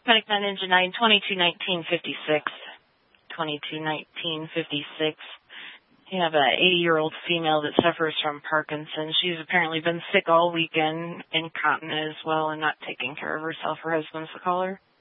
Medic Man Ninja 9, 221956. 221956. You have an 80-year-old female that suffers from Parkinson's. She's apparently been sick all weekend, incontinent as well, and not taking care of herself. Her husband's the caller.